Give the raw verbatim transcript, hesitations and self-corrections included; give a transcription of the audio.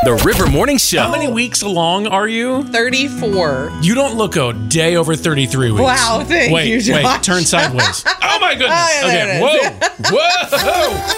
The River Morning Show. How many weeks along are you? thirty-four. You don't look a day over thirty-three weeks. Wow, thank wait, you, Josh. Wait, turn sideways. Oh, my goodness. Oh, yeah, Okay, there it is. whoa. Whoa.